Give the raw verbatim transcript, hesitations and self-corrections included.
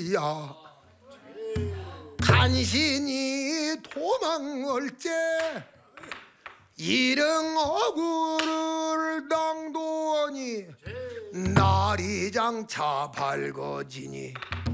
이야 간신히 도망을 때 이릉 어구를 당도하니 날이 장차 밝아지니